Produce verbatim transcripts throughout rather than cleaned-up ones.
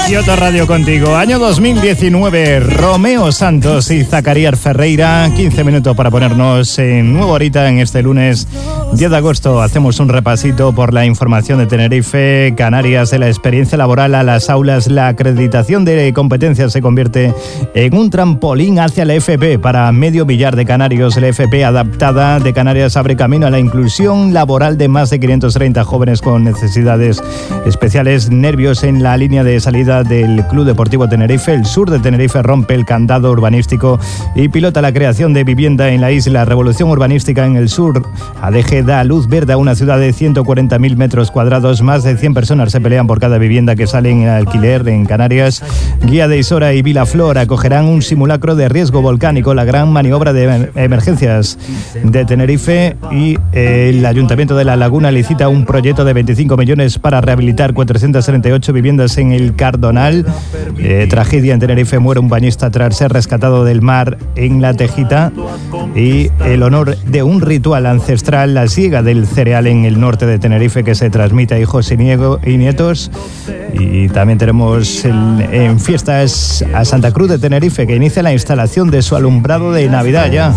Kioto Radio contigo. Año dos mil diecinueve, Romeo Santos y Zacarías Ferreira. quince minutos para ponernos en nuevo horita en este lunes diez de agosto. Hacemos un repasito por la información de Tenerife, Canarias, de la experiencia laboral a las aulas. La acreditación de competencias se convierte en un trampolín hacia la F P para medio millar de canarios. La F P adaptada de Canarias abre camino a la inclusión laboral de más de quinientos treinta jóvenes con necesidades especiales. Nervios en la línea de salida del Club Deportivo Tenerife. El sur de Tenerife rompe el candado urbanístico y pilota la creación de vivienda en la isla. Revolución urbanística en el sur. A D G da luz verde a una ciudad de ciento cuarenta mil metros cuadrados. Más de cien personas se pelean por cada vivienda que sale en alquiler en Canarias. Guía de Isora y Vilaflor acogerán un simulacro de riesgo volcánico. La gran maniobra de emergencias de Tenerife y el Ayuntamiento de La Laguna licita un proyecto de veinticinco millones para rehabilitar cuatrocientas treinta y ocho viviendas en el Cardonal. Eh, tragedia en Tenerife, muere un bañista tras ser rescatado del mar en La Tejita. Y el honor de un ritual ancestral, la siega del cereal en el norte de Tenerife, que se transmite a hijos y, niego, y nietos. Y también tenemos el, en fiestas a Santa Cruz de Tenerife, que inicia la instalación de su alumbrado de Navidad ya.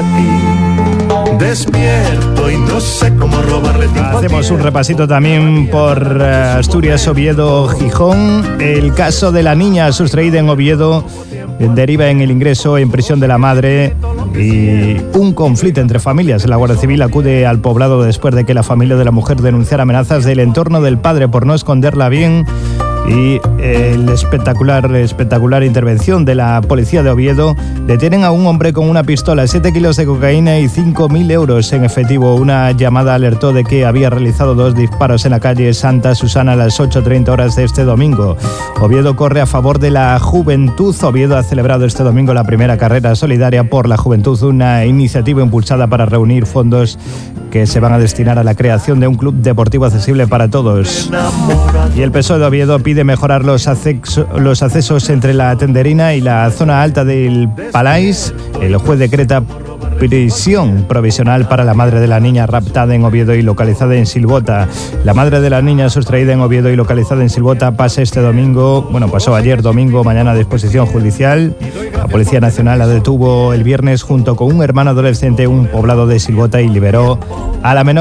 Despierto y no sé cómo robarle tiempo. Hacemos un repasito también por uh, Asturias, Oviedo, Gijón. El caso de la niña sustraída en Oviedo deriva en el ingreso en prisión de la madre y un conflicto entre familias. La Guardia Civil acude al poblado después de que la familia de la mujer denunciara amenazas del entorno del padre por no esconderla bien. Y el espectacular, espectacular intervención de la policía de Oviedo. Detienen a un hombre con una pistola, siete kilos de cocaína y cinco mil euros en efectivo. Una llamada alertó de que había realizado dos disparos en la calle Santa Susana a las ocho treinta horas de este domingo. Oviedo corre a favor de la juventud. Oviedo ha celebrado este domingo la primera carrera solidaria por la juventud, una iniciativa impulsada para reunir fondos que se van a destinar a la creación de un club deportivo accesible para todos. Y el P S O E de Oviedo pide mejorar los, acceso, los accesos entre la Tenderina y la zona alta del Palais. El juez decreta prisión provisional para la madre de la niña raptada en Oviedo y localizada en Silbota. La madre de la niña sustraída en Oviedo y localizada en Silbota pasa este domingo, bueno, pasó ayer domingo, mañana a disposición judicial. La Policía Nacional la detuvo el viernes junto con un hermano adolescente en un poblado de Silbota y liberó a la menor